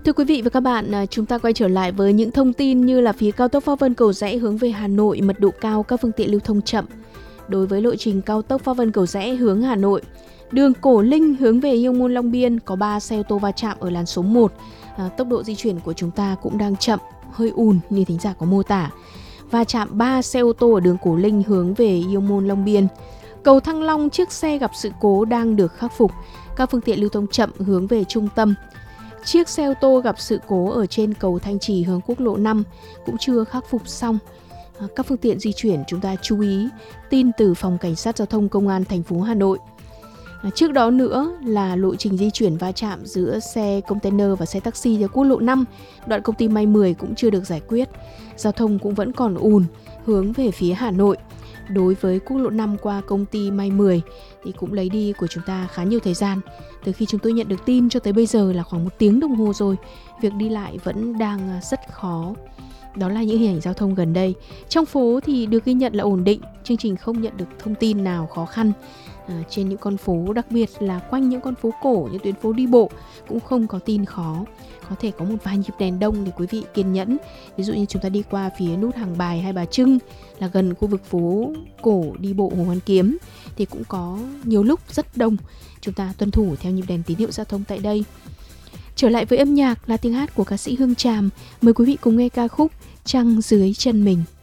Thưa quý vị và các bạn, chúng ta quay trở lại với những thông tin như là phía cao tốc Pháp Vân Cầu Giẽ hướng về Hà Nội mật độ cao, các phương tiện lưu thông chậm. Đối với lộ trình cao tốc Pháp Vân Cầu Giẽ hướng Hà Nội, đường Cổ Linh hướng về Yêu Môn Long Biên có 3 xe ô tô va chạm ở làn số 1. Tốc độ di chuyển của chúng ta cũng đang chậm, hơi ùn như thính giả có mô tả. Va chạm 3 xe ô tô ở đường Cổ Linh hướng về Yêu Môn Long Biên. Cầu Thăng Long chiếc xe gặp sự cố đang được khắc phục. Các phương tiện lưu thông chậm hướng về trung tâm. Chiếc xe ô tô gặp sự cố ở trên cầu Thanh Trì hướng quốc lộ 5 cũng chưa khắc phục xong. Các phương tiện di chuyển chúng ta chú ý. Tin từ Phòng Cảnh sát Giao thông Công an thành phố Hà Nội. Trước đó nữa là lộ trình di chuyển va chạm giữa xe container và xe taxi trên quốc lộ 5, đoạn công ty May 10 cũng chưa được giải quyết. Giao thông cũng vẫn còn ùn hướng về phía Hà Nội. Đối với quốc lộ 5 qua công ty May 10 thì cũng lấy đi của chúng ta khá nhiều thời gian. Từ khi chúng tôi nhận được tin cho tới bây giờ là khoảng 1 tiếng đồng hồ rồi. Việc đi lại vẫn đang rất khó. Đó là những hình ảnh giao thông gần đây. Trong phố thì được ghi nhận là ổn định. Chương trình không nhận được thông tin nào khó khăn. Trên những con phố, đặc biệt là quanh những con phố cổ, những tuyến phố đi bộ cũng không có tin khó. Có thể có một vài nhịp đèn đông để quý vị kiên nhẫn. Ví dụ như chúng ta đi qua phía nút Hàng Bài hay Bà Trưng, là gần khu vực phố cổ đi bộ Hồ Hoàn Kiếm, thì cũng có nhiều lúc rất đông. Chúng ta tuân thủ theo nhịp đèn tín hiệu giao thông tại đây. Trở lại với âm nhạc là tiếng hát của ca sĩ Hương Tràm. Mời quý vị cùng nghe ca khúc Trăng Dưới Chân Mình.